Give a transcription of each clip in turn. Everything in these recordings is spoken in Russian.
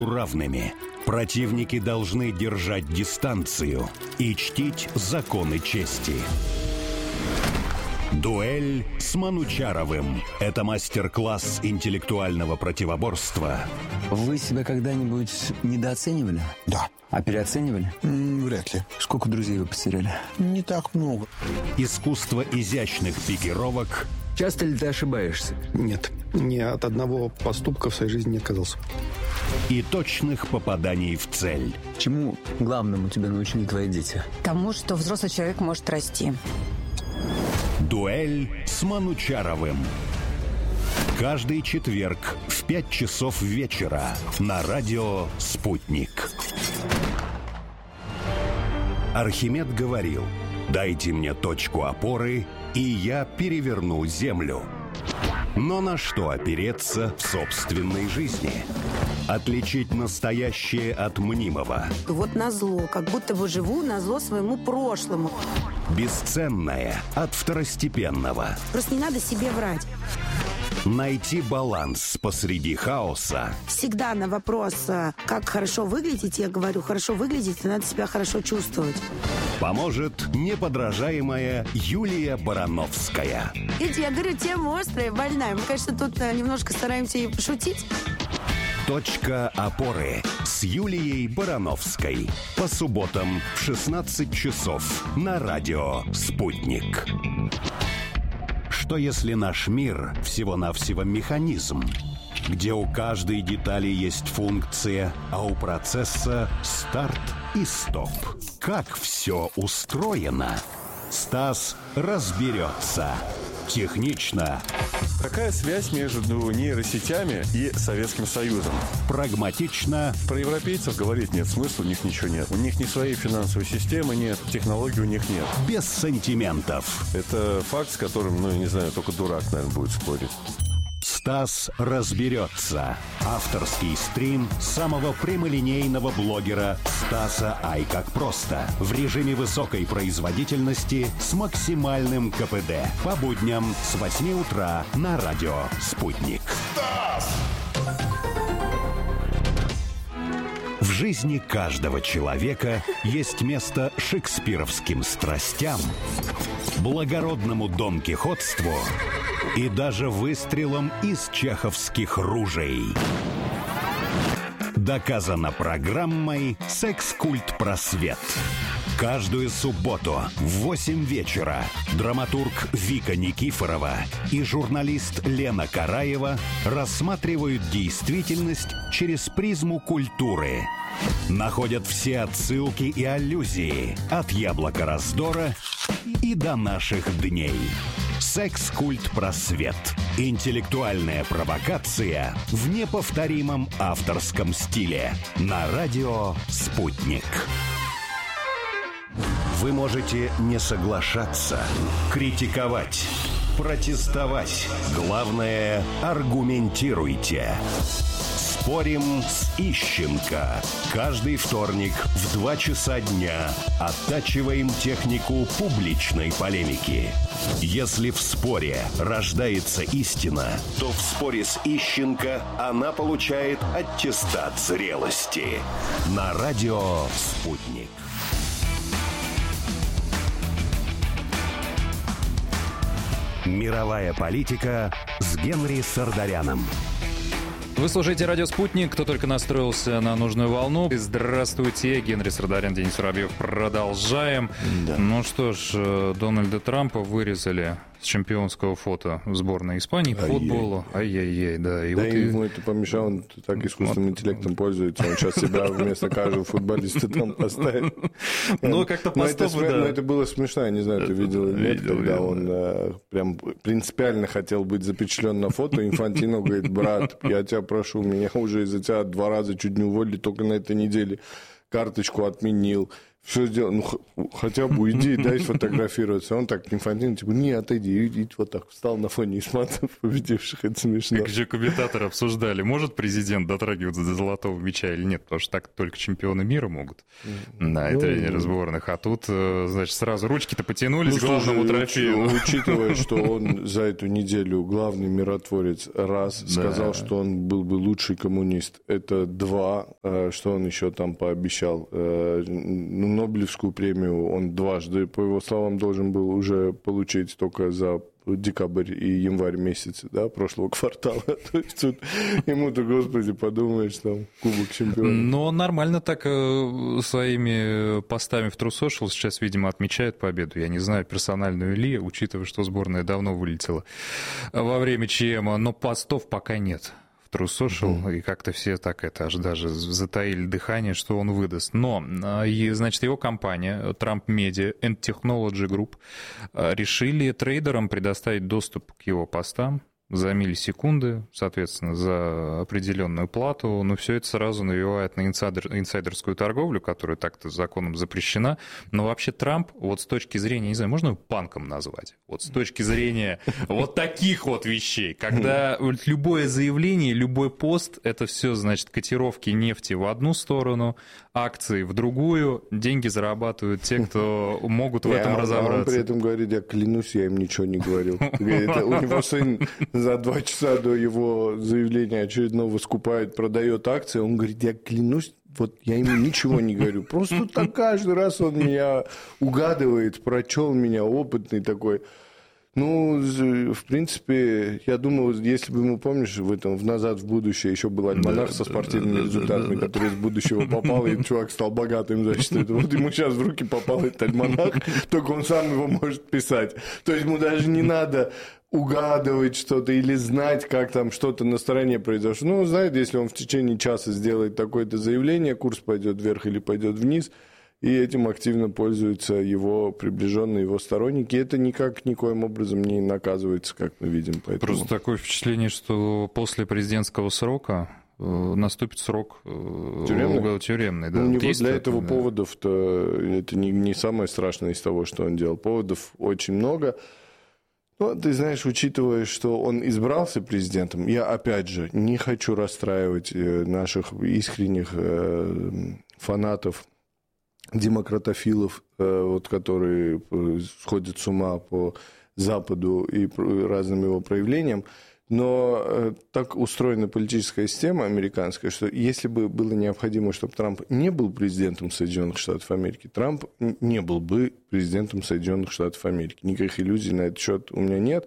равными. Противники должны держать дистанцию и чтить законы чести. Дуэль с Манучаровым. Это мастер-класс интеллектуального противоборства. Вы себя когда-нибудь недооценивали? Да. А переоценивали? Вряд ли. Сколько друзей вы потеряли? Не так много. Искусство изящных пикировок. Часто ли ты ошибаешься? Нет. Ни от одного поступка в своей жизни не отказался. И точных попаданий в цель. Чему главному тебя научили твои дети? Тому, что взрослый человек может расти. Дуэль с Манучаровым. Каждый четверг в 5 часов вечера на радио «Спутник». Архимед говорил: «Дайте мне точку опоры, и я переверну землю». Но на что опереться в собственной жизни? Отличить настоящее от мнимого. Вот назло, как будто бы живу назло своему прошлому. Бесценное от второстепенного. Просто не надо себе врать. Найти баланс посреди хаоса. Всегда на вопрос, как хорошо выглядеть, я говорю, хорошо выглядеть, надо себя хорошо чувствовать. Поможет неподражаемая Юлия Барановская. Видите, я говорю, тема острая, больная. Мы, конечно, тут немножко стараемся и пошутить. Точка опоры с Юлией Барановской. По субботам в 16 часов на радио «Спутник». Что если наш мир всего-навсего механизм, где у каждой детали есть функция, а у процесса старт и стоп? Как все устроено? Стас разберется. Технично. Какая связь между нейросетями и Советским Союзом? Прагматично. Про европейцев говорить нет смысла, у них ничего нет. У них ни своей финансовой системы нет, технологий у них нет. Без сантиментов. Это факт, с которым, я не знаю, только дурак, наверное, будет спорить. Стас разберется. Авторский стрим самого прямолинейного блогера Стаса Ай как просто. В режиме высокой производительности с максимальным КПД. По будням с 8 утра на радио «Спутник». Стас! В жизни каждого человека есть место шекспировским страстям, благородному донкихотству и даже выстрелом из чеховских ружей. Доказано программой «Секс-культ просвет». Каждую субботу в 8 вечера драматург Вика Никифорова и журналист Лена Караева рассматривают действительность через призму культуры. Находят все отсылки и аллюзии от «Яблока раздора» и до наших дней. «Секс-культ просвет». Интеллектуальная провокация в неповторимом авторском стиле. На радио «Спутник». Вы можете не соглашаться, критиковать, протестовать. Главное, аргументируйте. Спорим с Ищенко. Каждый вторник в 2 часа дня оттачиваем технику публичной полемики. Если в споре рождается истина, то в споре с Ищенко она получает аттестат зрелости. На радио «Спутник». Мировая политика с Генри Сардаряном. Вы слушаете «Радио Спутник». Кто только настроился на нужную волну. Здравствуйте, Генри Сардарян, Денис Воробьев. Продолжаем. Да. Ну что ж, Дональда Трампа вырезали с чемпионского фото в сборной Испании по футболу. Ай-яй-яй, да. И да, вот ему это помешало, он так искусственным интеллектом пользуется. Он сейчас себя вместо каждого футболиста там поставит. Ну, как-то поступы, да. Но это было смешно, я не знаю, ты видел или нет, когда он прям принципиально хотел быть запечатлен на фото. Инфантино говорит: брат, я тебя прошу, меня уже из-за тебя 2 раза чуть не уволили только на этой неделе. Карточку отменил, все сделал, ну, хотя бы уйди, дай сфотографироваться. Он так Инфантино, типа, не, отойди, иди, вот так, встал на фоне исматов победивших, это смешно. Как же комментаторы обсуждали, может президент дотрагиваться до золотого мяча или нет, потому что так только чемпионы мира могут, да, и тренеры сборных, а тут, значит, сразу ручки-то потянулись к главному трофею. Учитывая, что он за эту неделю главный миротворец, раз, сказал, что он был бы лучший коммунист, это два, что он еще там пообещал, Нобелевскую премию он дважды, по его словам, должен был уже получить только за декабрь и январь месяц, да, прошлого квартала. То есть тут ему-то, господи, подумаешь, там, Кубок Чемпионов. Но нормально так своими постами в True Social сейчас, видимо, отмечают победу. Я не знаю, персональную ли, учитывая, что сборная давно вылетела во время ЧМа, но постов пока нет. True Social, и как-то все так это аж даже затаили дыхание, что он выдаст. Но, значит, его компания Trump Media and Technology Group решили трейдерам предоставить доступ к его постам за миллисекунды, соответственно, за определенную плату, но все это сразу навевает на инсайдерскую торговлю, которая так-то законом запрещена. Но вообще Трамп, вот с точки зрения, не знаю, можно его панком назвать? Вот с точки зрения вот таких вот вещей, когда любое заявление, любой пост, это все, значит, котировки нефти в одну сторону, акции в другую, деньги зарабатывают те, кто могут в этом разобраться. Он при этом говорит, я клянусь, я им ничего не говорил. У него сын за 2 часа до его заявления очередного скупает, продает акции, он говорит, я клянусь, вот я ему ничего не говорю. Просто так каждый раз он меня угадывает, прочел меня, опытный такой. Ну, в принципе, я думаю, если бы ему, помнишь, в «Назад в будущее» еще был альманах со спортивными результатами, который из будущего попал, и чувак стал богатым, значит, вот ему сейчас в руки попал этот альманах, только он сам его может писать. То есть ему даже не надо угадывать что-то или знать, как там что-то на стороне произошло. Ну, знает, если он в течение часа сделает такое-то заявление, курс пойдет вверх или пойдет вниз, и этим активно пользуются его приближенные, его сторонники. И это никоим образом не наказывается, как мы видим. Поэтому... Просто такое впечатление, что после президентского срока наступит срок тюремный. Да. У него для этого поводов-то, это не самое страшное из того, что он делал. Поводов очень много. Ну, ты знаешь, учитывая, что он избрался президентом, я, опять же, не хочу расстраивать наших искренних фанатов, демократофилов, вот, которые сходят с ума по Западу и разным его проявлениям, но так устроена политическая система американская, что если бы было необходимо, чтобы Трамп не был президентом Соединенных Штатов Америки, Трамп не был бы президентом Соединенных Штатов Америки. Никаких иллюзий на этот счет у меня нет.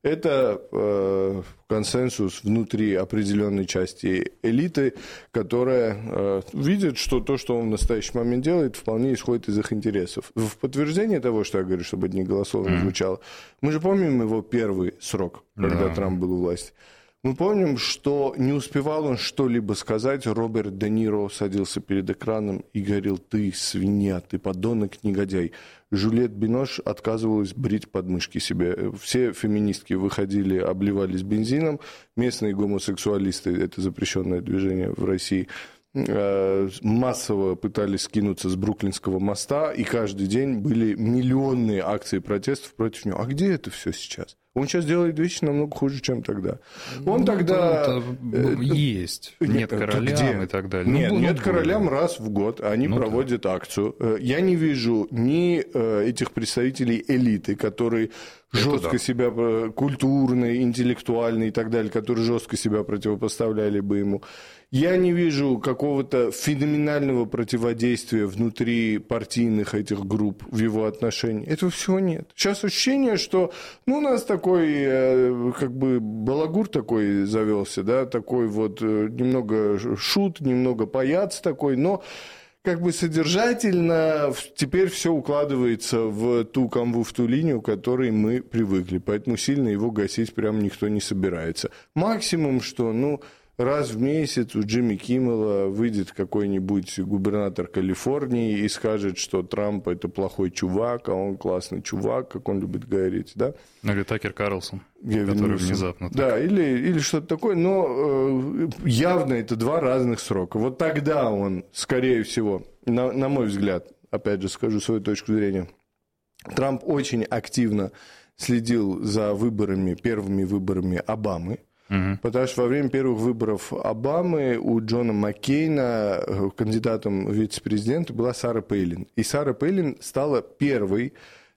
Это консенсус внутри определенной части элиты, которая видит, что то, что он в настоящий момент делает, вполне исходит из их интересов. В подтверждение того, что я говорю, чтобы одноголосовно звучало, мы же помним его первый срок, когда Трамп был у власти. Мы помним, что не успевал он что-либо сказать, Роберт Де Ниро садился перед экраном и говорил: «Ты свинья, ты подонок, негодяй». Жюльет Бинош отказывалась брить подмышки себе. Все феминистки выходили, обливались бензином. Местные гомосексуалисты, это запрещенное движение в России, массово пытались скинуться с Бруклинского моста, и каждый день были миллионные акции протестов против него. А где это все сейчас? Он сейчас делает вещи намного хуже, чем тогда. Он тогда... Есть. Нет королям и так далее. Нет королям раз в год. Они проводят акцию. Я не вижу ни этих представителей элиты, которые жестко себя, культурные, интеллектуальные и так далее, которые жестко себя противопоставляли бы ему. Я не вижу какого-то феноменального противодействия внутри партийных этих групп в его отношении. Этого всего нет. Сейчас ощущение, что у нас такой, как бы, балагур такой завелся, да, такой вот немного шут, немного паяц такой, но как бы содержательно теперь все укладывается в ту канву, в ту линию, к которой мы привыкли. Поэтому сильно его гасить прям никто не собирается. Максимум, что, раз в месяц у Джимми Киммела выйдет какой-нибудь губернатор Калифорнии и скажет, что Трамп – это плохой чувак, а он классный чувак, как он любит говорить, да? Или Такер Карлсон, который внезапно... Да, или что-то такое, но явно это два разных срока. Вот тогда он, скорее всего, на мой взгляд, опять же, скажу свою точку зрения. Трамп очень активно следил за выборами, первыми выборами Обамы. Потому что во время первых выборов Обамы у Джона Маккейна кандидатом в вице-президента была Сара Пейлин. И Сара Пейлин стала первой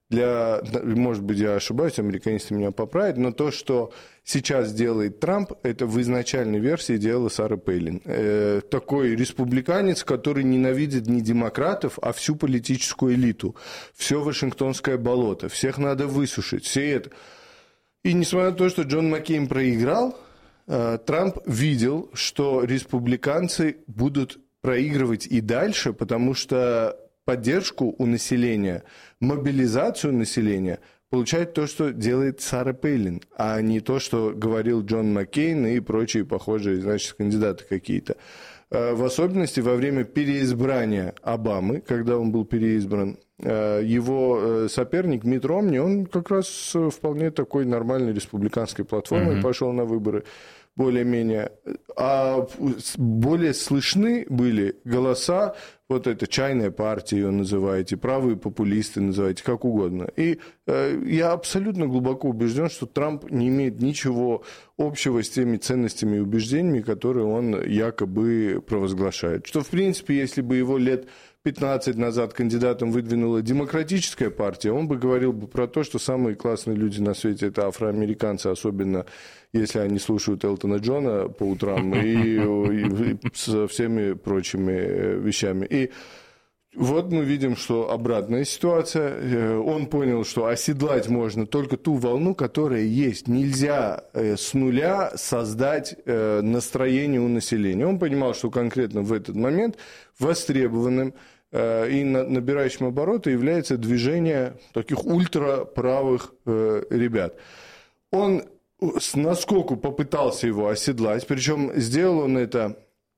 может быть, я ошибаюсь, американисты меня поправят, но то, что сейчас делает Трамп, это в изначальной версии делала Сара Пейлин. Такой республиканец, который ненавидит не демократов, а всю политическую элиту. Все Вашингтонское болото. Всех надо высушить. Все это. И несмотря на то, что Джон Маккейн проиграл, Трамп видел, что республиканцы будут проигрывать и дальше, потому что поддержку у населения, мобилизацию населения получает то, что делает Сара Пейлин, а не то, что говорил Джон Маккейн и прочие похожие, значит, кандидаты какие-то. В особенности во время переизбрания Обамы, когда он был переизбран, его соперник Митт Ромни, он как раз вполне такой нормальной республиканской платформой пошел на выборы, более-менее. А более слышны были голоса, вот это чайная партия ее называете, правые популисты называете, как угодно. И я абсолютно глубоко убежден, что Трамп не имеет ничего общего с теми ценностями и убеждениями, которые он якобы провозглашает. Что, в принципе, если бы его лет 15 назад кандидатом выдвинула демократическая партия, он бы говорил бы про то, что самые классные люди на свете – это афроамериканцы, особенно если они слушают Элтона Джона по утрам и со всеми прочими вещами. И вот мы видим, что обратная ситуация. Он понял, что оседлать можно только ту волну, которая есть. Нельзя с нуля создать настроение у населения. Он понимал, что конкретно в этот момент востребованным и набирающим обороты является движение таких ультраправых ребят. Он насколько попытался его оседлать, причем сделал он это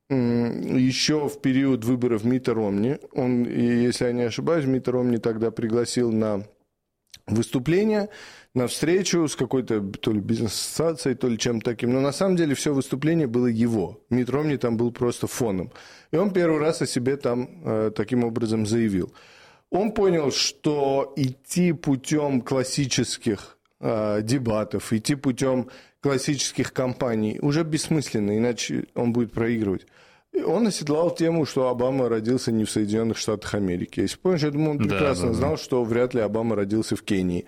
еще в период выборов Митта Ромни. Он, если я не ошибаюсь, Митта Ромни тогда пригласил на выступление, на встречу с какой-то то ли бизнес-ассоциацией, то ли чем-то таким. Но на самом деле все выступление было его. Митт Ромни там был просто фоном. И он первый раз о себе там таким образом заявил. Он понял, что идти путем классических дебатов, идти путем классических кампаний уже бессмысленно, иначе он будет проигрывать. Он оседлал тему, что Обама родился не в Соединенных Штатах Америки. Если помнишь, я думаю, он прекрасно знал, что вряд ли Обама родился в Кении.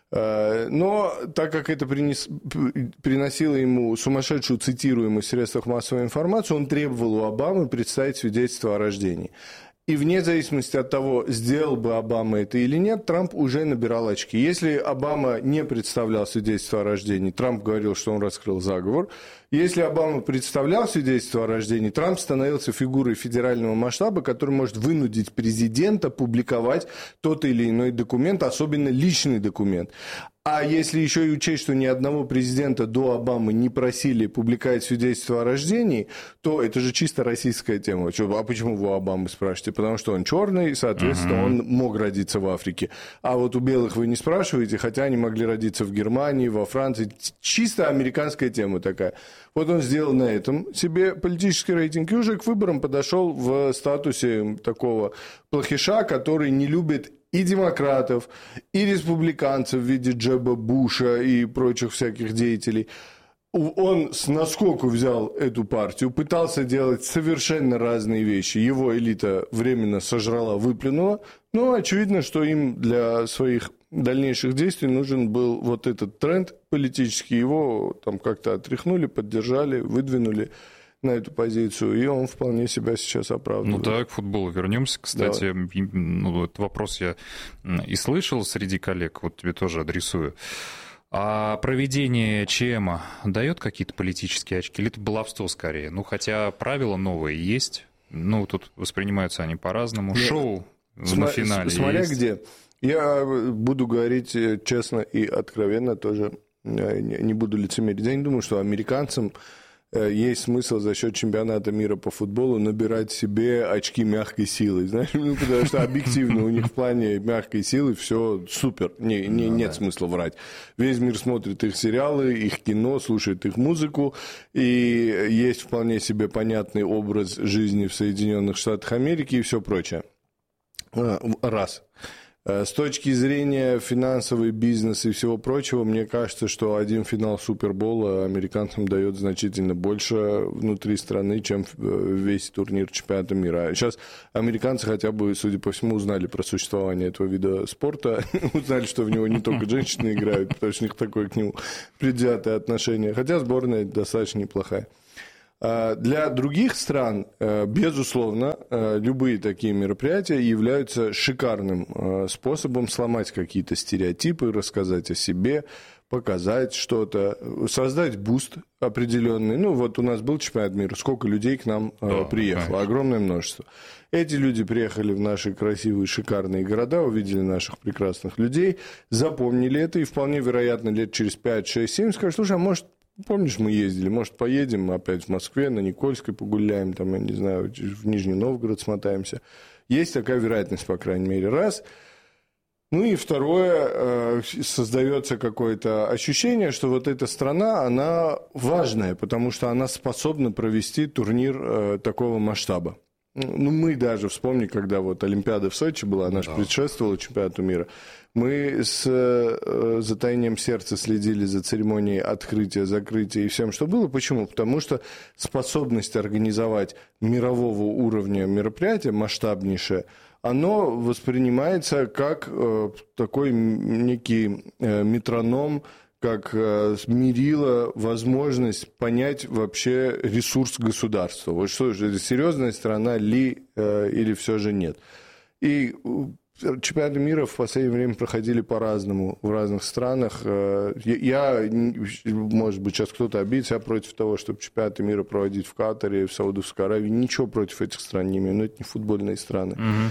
Но так как это приносило ему сумасшедшую цитируемость в средствах массовой информации, он требовал у Обамы представить свидетельство о рождении. И вне зависимости от того, сделал бы Обама это или нет, Трамп уже набирал очки. Если Обама не представлял свидетельство о рождении, Трамп говорил, что он раскрыл заговор. Если Обама представлял свидетельство о рождении, Трамп становился фигурой федерального масштаба, который может вынудить президента публиковать тот или иной документ, особенно личный документ. А если еще и учесть, что ни одного президента до Обамы не просили публиковать свидетельство о рождении, то это же чисто российская тема. А почему вы у Обамы спрашиваете? Потому что он черный, соответственно, он мог родиться в Африке. А вот у белых вы не спрашиваете, хотя они могли родиться в Германии, во Франции. Чисто американская тема такая. Вот он сделал на этом себе политический рейтинг и уже к выборам подошел в статусе такого плохиша, который не любит и демократов, и республиканцев в виде Джеба Буша и прочих всяких деятелей. Он с наскоку взял эту партию, пытался делать совершенно разные вещи. Его элита временно сожрала, выплюнула. Но очевидно, что им для своих дальнейших действий нужен был вот этот тренд политический. Его там как-то отряхнули, поддержали, выдвинули на эту позицию, и он вполне себя сейчас оправдывает. Ну да, к футболу вернемся. Кстати, ну, этот вопрос я и слышал среди коллег, вот тебе тоже адресую. А проведение ЧМа дает какие-то политические очки? Или это баловство скорее? Ну, хотя правила новые есть, ну, тут воспринимаются они по-разному. Шоу на финале смотря есть. где. Я буду говорить честно и откровенно тоже, не буду лицемерить. Я не думаю, что американцам есть смысл за счет чемпионата мира по футболу набирать себе очки мягкой силы, знаешь, потому что объективно у них в плане мягкой силы все супер, нет смысла врать. Весь мир смотрит их сериалы, их кино, слушает их музыку, и есть вполне себе понятный образ жизни в Соединенных Штатах Америки и все прочее. Раз. С точки зрения финансового бизнеса и всего прочего, мне кажется, что один финал Супербола американцам дает значительно больше внутри страны, чем весь турнир чемпионата мира. Сейчас американцы хотя бы, судя по всему, узнали про существование этого вида спорта, узнали, что в него не только женщины играют, потому что у них такое к нему предвзятое отношение. Хотя сборная достаточно неплохая. Для других стран, безусловно, любые такие мероприятия являются шикарным способом сломать какие-то стереотипы, рассказать о себе, показать что-то, создать буст определенный. Ну, вот у нас был чемпионат мира, сколько людей к нам приехало, конечно. Огромное множество. Эти люди приехали в наши красивые, шикарные города, увидели наших прекрасных людей, запомнили это, и вполне вероятно, лет через 5, 6, 7 скажут: слушай, а может, помнишь, мы ездили, может, поедем опять в Москве, на Никольской погуляем, там, я не знаю, в Нижний Новгород смотаемся. Есть такая вероятность, по крайней мере, раз. Ну и второе, создается какое-то ощущение, что вот эта страна, она важная, потому что она способна провести турнир такого масштаба. Ну, мы даже, вспомни, когда вот Олимпиада в Сочи была, она же предшествовала чемпионату мира, мы с затаением сердца следили за церемонией открытия, закрытия и всем, что было. Почему? Потому что способность организовать мирового уровня мероприятие, масштабнейшее, оно воспринимается как такой некий метроном, как мерила возможность понять вообще ресурс государства. Вот что же, это серьезная страна ли или все же нет. И чемпионаты мира в последнее время проходили по-разному в разных странах. Я, может быть, сейчас кто-то обидится, я против того, чтобы чемпионаты мира проводить в Катаре, в Саудовской Аравии. Ничего против этих стран не имею, но это не футбольные страны.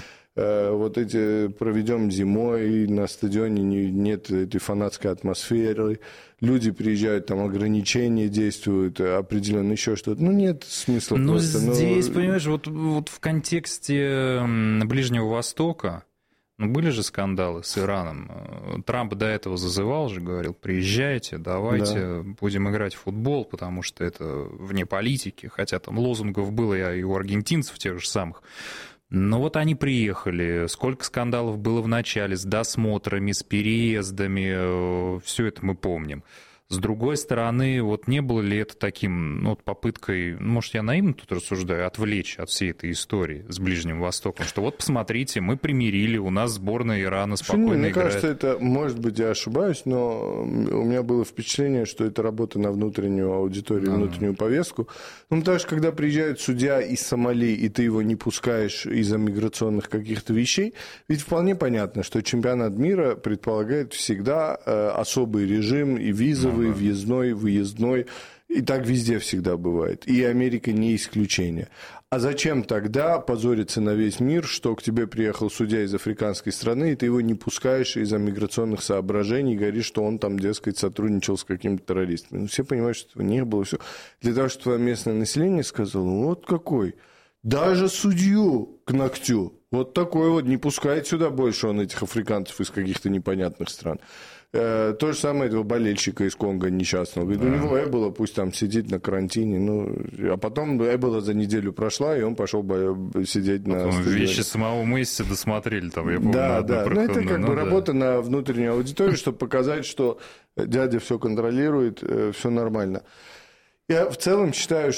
Вот эти проведем зимой, на стадионе нет этой фанатской атмосферы, люди приезжают, там ограничения действуют, определенно еще что-то. Ну, нет смысла но просто. Здесь, понимаешь, вот в контексте Ближнего Востока, были же скандалы с Ираном. Трамп до этого зазывал же, говорил: приезжайте, давайте будем играть в футбол, потому что это вне политики, хотя там лозунгов было и у аргентинцев тех же самых. Но вот они приехали, сколько скандалов было в начале с досмотрами, с переездами, все это мы помним. С другой стороны, вот не было ли это таким, ну, вот попыткой, может, я наивно тут рассуждаю, отвлечь от всей этой истории с Ближним Востоком, что вот, посмотрите, мы примирили, у нас сборная Ирана спокойно играет. Мне кажется, это, может быть, я ошибаюсь, но у меня было впечатление, что это работа на внутреннюю аудиторию, внутреннюю повестку. Ну, потому что, когда приезжает судья из Сомали, и ты его не пускаешь из-за миграционных каких-то вещей, ведь вполне понятно, что чемпионат мира предполагает всегда особый режим и визовый, въездной, выездной, и так везде всегда бывает. И Америка не исключение. А зачем тогда позориться на весь мир, что к тебе приехал судья из африканской страны, и ты его не пускаешь из-за миграционных соображений, и говоришь, что он там, дескать, сотрудничал с какими-то террористами. Ну, все понимают, что этого не было. Все. Для того, чтобы твое местное население сказало: вот какой, даже судью к ногтю, вот такой вот, не пускает сюда больше он этих африканцев из каких-то непонятных стран. То же самое этого болельщика из Конго несчастного. Говорит, у него Эбола, пусть там сидит на карантине. Ну, а потом Эбола за неделю прошла, и он пошел сидеть на стадионе. Вещи самого Месси досмотрели, там, я помню. Да. Ну, это как бы работа на внутреннюю аудиторию, чтобы показать, что дядя все контролирует, все нормально. Я в целом считаю,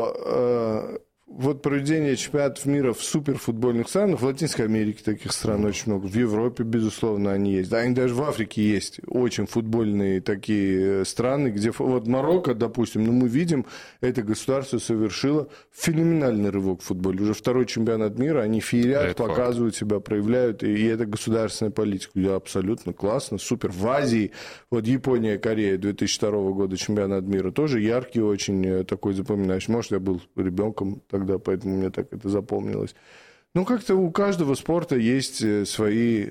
что вот проведение чемпионатов мира в суперфутбольных странах, в Латинской Америке таких стран очень много, в Европе, безусловно, они есть. Да, они даже в Африке есть очень футбольные такие страны, где вот Марокко, допустим, мы видим, это государство совершило феноменальный рывок в футболе. Уже второй чемпионат мира, они феерят, показывают себя, проявляют, и это государственная политика. Да, абсолютно классно, супер. В Азии, вот Япония, Корея 2002 года чемпионат мира, тоже яркий очень, такой запоминающий. Может, я был ребенком тогда, поэтому мне так это запомнилось. Ну, как-то у каждого спорта есть свои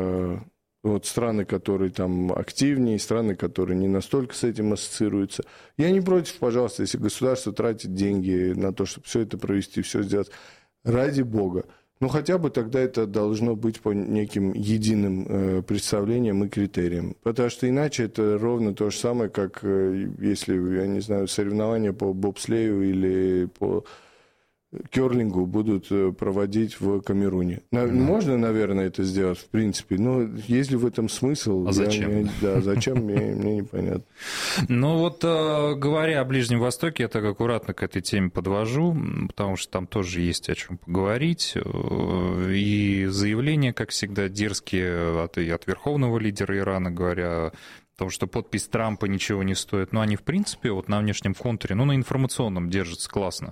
вот страны, которые там активнее, страны, которые не настолько с этим ассоциируются. Я не против, пожалуйста, если государство тратит деньги на то, чтобы все это провести, все сделать. Ради бога. Ну, хотя бы тогда это должно быть по неким единым представлениям и критериям. Потому что иначе это ровно то же самое, как если, я не знаю, соревнования по бобслею или по керлингу будут проводить в Камеруне. Можно, наверное, это сделать, в принципе, но есть ли в этом смысл? А зачем? Зачем, мне непонятно. Ну вот, говоря о Ближнем Востоке, я так аккуратно к этой теме подвожу, потому что там тоже есть о чем поговорить. И заявления, как всегда, дерзкие от верховного лидера Ирана, говоря о том, что подпись Трампа ничего не стоит. Но они, в принципе, вот на внешнем контуре, на информационном держатся классно.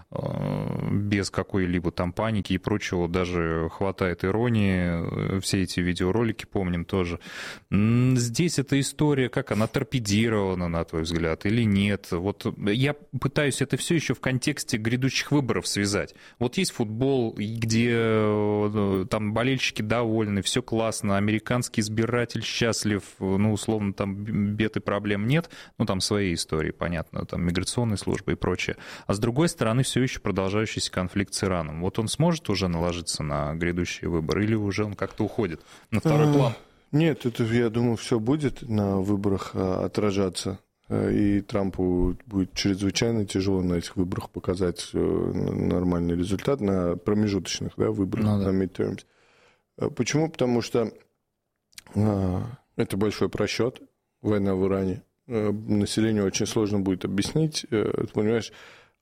Без какой-либо там паники и прочего. Даже хватает иронии. Все эти видеоролики помним тоже. Здесь эта история, как она торпедирована, на твой взгляд, или нет? Вот я пытаюсь это все еще в контексте грядущих выборов связать. Вот есть футбол, где там болельщики довольны, все классно, американский избиратель счастлив, условно, там бед и проблем нет, там свои истории, понятно, там миграционные службы и прочее. А с другой стороны, все еще продолжающийся конфликт с Ираном. Вот он сможет уже наложиться на грядущие выборы, или уже он как-то уходит на второй план? Нет, это, я думаю, все будет на выборах отражаться. И Трампу будет чрезвычайно тяжело на этих выборах показать нормальный результат, на промежуточных выборах, на midterms. Почему? Потому что это большой просчет, война в Иране. Населению очень сложно будет объяснить, понимаешь,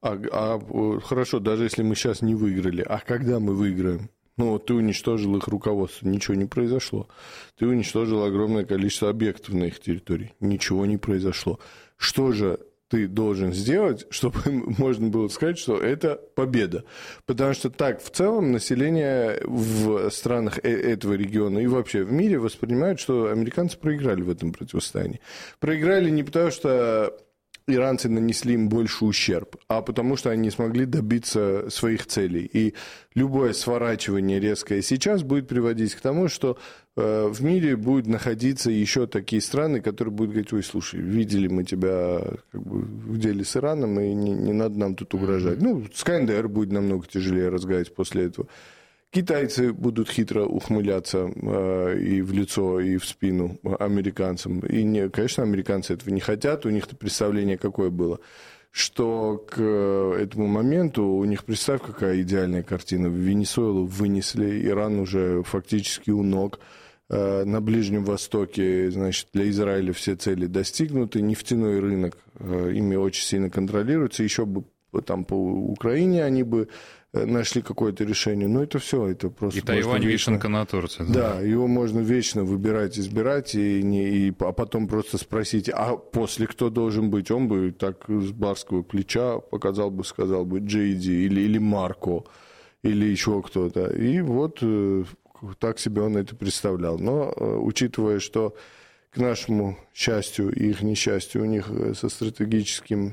хорошо, даже если мы сейчас не выиграли, а когда мы выиграем? Ты уничтожил их руководство, ничего не произошло. Ты уничтожил огромное количество объектов на их территории, ничего не произошло. Что же ты должен сделать, чтобы можно было сказать, что это победа? Потому что так, в целом, население в странах этого региона и вообще в мире воспринимают, что американцы проиграли в этом противостоянии. Проиграли не потому, что иранцы нанесли им больше ущерб, а потому что они не смогли добиться своих целей. И любое сворачивание резкое сейчас будет приводить к тому, что в мире будут находиться еще такие страны, которые будут говорить: ой, слушай, видели мы тебя в деле с Ираном, и не надо нам тут угрожать. С КНДР будет намного тяжелее разговаривать после этого. Китайцы будут хитро ухмыляться и в лицо, и в спину американцам. И, конечно, американцы этого не хотят. У них-то представление какое было, что к этому моменту у них, представь, какая идеальная картина. Венесуэлу вынесли, Иран уже фактически у ног. На Ближнем Востоке, значит, для Израиля все цели достигнуты. Нефтяной рынок ими очень сильно контролируется. Еще бы там по Украине они бы нашли какое-то решение, но это все, это просто... И Тайвань вишенка на торте. Да, его можно вечно выбирать, избирать, а потом просто спросить, а после кто должен быть? Он бы так с барского плеча показал бы, сказал бы Джейди или Марко, или еще кто-то. И вот так себе он это представлял. Но учитывая, что к нашему счастью и их несчастью у них со стратегическим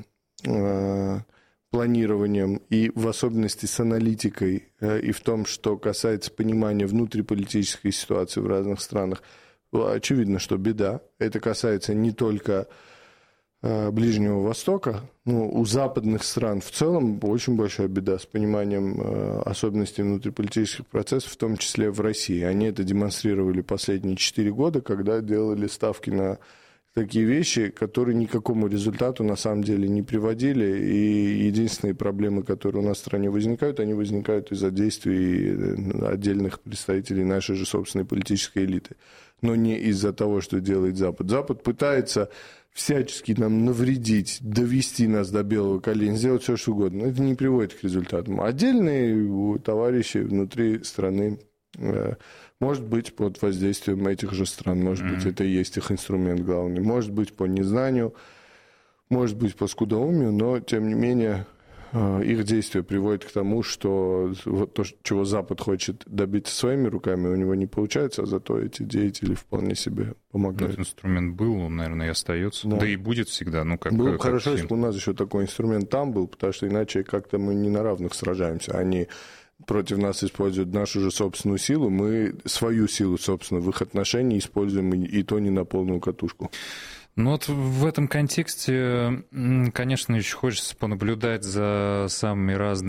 планированием и в особенности с аналитикой и в том, что касается понимания внутриполитической ситуации в разных странах, очевидно, что беда. Это касается не только Ближнего Востока, но у западных стран в целом очень большая беда с пониманием особенностей внутриполитических процессов, в том числе в России. Они это демонстрировали последние 4 года, когда делали ставки на такие вещи, которые ни к какому результату на самом деле не приводили, и единственные проблемы, которые у нас в стране возникают, они возникают из-за действий отдельных представителей нашей же собственной политической элиты, но не из-за того, что делает Запад. Запад пытается всячески нам навредить, довести нас до белого коленя, сделать все, что угодно. Это не приводит к результатам. Отдельные товарищи внутри страны, может быть, под воздействием этих же стран, может быть, это и есть их инструмент главный, может быть, по незнанию, может быть, по скудоумию, но, тем не менее, их действия приводят к тому, что то, чего Запад хочет добиться своими руками, у него не получается, а зато эти деятели вполне себе помогают. Этот инструмент был, он, наверное, и остается, да и будет всегда. Было бы хорошо, если бы у нас еще такой инструмент там был, потому что иначе как-то мы не на равных сражаемся, они против нас используют нашу же собственную силу, мы свою силу, собственно, в их отношении используем, и то не на полную катушку. Ну вот в этом контексте, конечно, еще хочется понаблюдать за самыми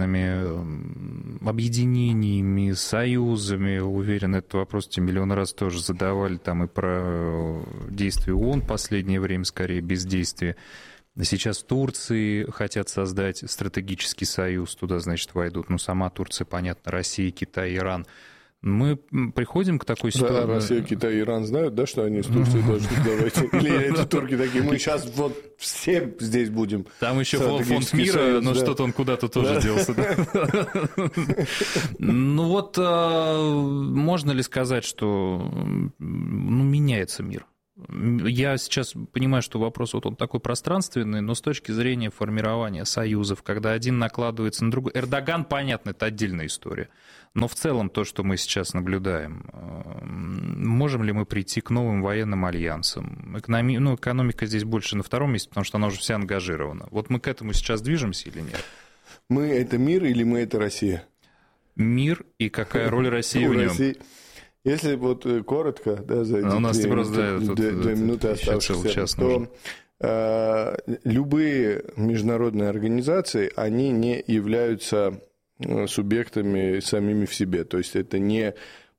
разными объединениями, союзами. Уверен, этот вопрос тебе миллион раз тоже задавали, там и про действия ООН в последнее время, скорее, бездействие. Сейчас в Турции хотят создать стратегический союз, туда, значит, войдут, сама Турция, понятно, Россия, Китай, Иран. Мы приходим к такой ситуации... Да, Россия, Китай и Иран знают, да, что они с Турцией должны давайте. Или эти турки такие, мы сейчас вот все здесь будем. Там еще фонд мира, но что-то он куда-то тоже делся. Можно ли сказать, что меняется мир? Я сейчас понимаю, что вопрос он такой пространственный, но с точки зрения формирования союзов, когда один накладывается на другой... Эрдоган, понятно, это отдельная история. Но в целом то, что мы сейчас наблюдаем, можем ли мы прийти к новым военным альянсам? Экономика здесь больше на втором месте, потому что она уже вся ангажирована. Вот мы к этому сейчас движемся или нет? Мы — это мир или мы — это Россия? Мир и какая роль России в нем? Если вот коротко, да, за эти 2 минуты оставшихся, то любые международные организации, они не являются субъектами самими в себе. То есть это не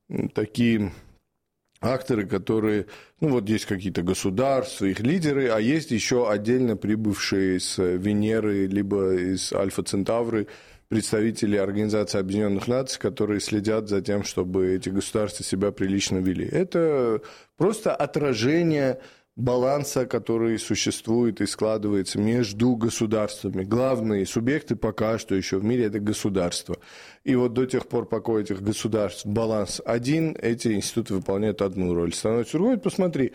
такие акторы, которые... есть какие-то государства, их лидеры, а есть еще отдельно прибывшие с Венеры, либо из Альфа Центавры, представители Организации Объединенных Наций, которые следят за тем, чтобы эти государства себя прилично вели. Это просто отражение баланса, который существует и складывается между государствами. Главные субъекты пока что еще в мире – это государства. И вот до тех пор, пока у этих государств баланс один, эти институты выполняют одну роль. Становится другой. Посмотри,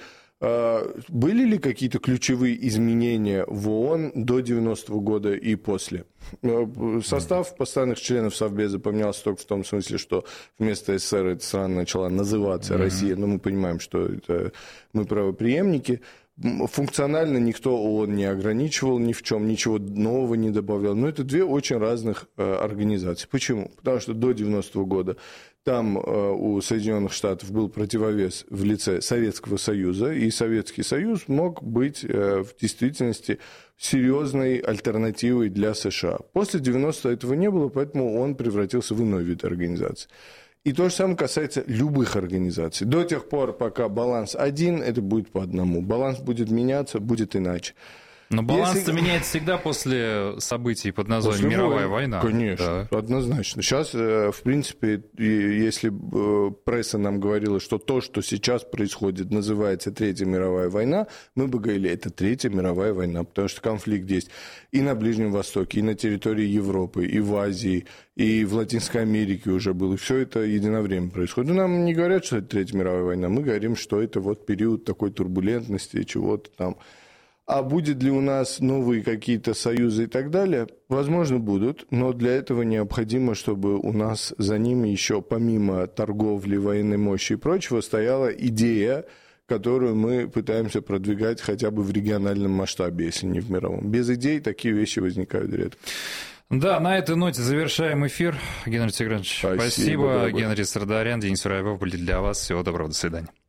были ли какие-то ключевые изменения в ООН до 90-го года и после? Состав постоянных членов Совбеза поменялся только в том смысле, что вместо СССР эта страна начала называться Россия, но мы понимаем, что это мы правопреемники. Функционально никто ООН не ограничивал ни в чем, ничего нового не добавлял. Но это две очень разных организации. Почему? Потому что до 90-го года там у Соединенных Штатов был противовес в лице Советского Союза, и Советский Союз мог быть в действительности серьезной альтернативой для США. После 90-го этого не было, поэтому он превратился в иной вид организации. И то же самое касается любых организаций. До тех пор, пока баланс один, это будет по одному. Баланс будет меняться, будет иначе. Но баланс-то меняется всегда после событий под названием «Мировая война». Конечно, да. Однозначно. Сейчас, в принципе, если пресса нам говорила, что то, что сейчас происходит, называется Третья мировая война, мы бы говорили, это Третья мировая война, потому что конфликт есть и на Ближнем Востоке, и на территории Европы, и в Азии, и в Латинской Америке уже было. И все это единовременно происходит. Но нам не говорят, что это Третья мировая война, мы говорим, что это вот период такой турбулентности, чего-то там. А будет ли у нас новые какие-то союзы и так далее? Возможно, будут, но для этого необходимо, чтобы у нас за ними еще помимо торговли, военной мощи и прочего стояла идея, которую мы пытаемся продвигать хотя бы в региональном масштабе, если не в мировом. Без идей такие вещи возникают редко. Да, на этой ноте завершаем эфир. Геннадий Тигранович, спасибо. Геннадий Сардарян, Денис Воробьев были для вас. Всего доброго, до свидания.